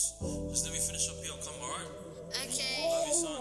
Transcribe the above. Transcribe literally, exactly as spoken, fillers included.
Just let me finish up here. Come, alright? Okay. Love you, son.